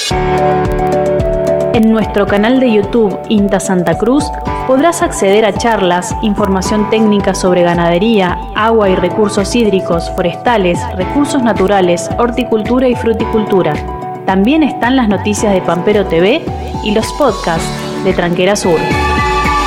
En nuestro canal de YouTube INTA Santa Cruz podrás acceder a charlas, información técnica sobre ganadería, agua y recursos hídricos, forestales, recursos naturales, horticultura y fruticultura. También están las noticias de Pampero TV y los podcasts de Tranquera Sur.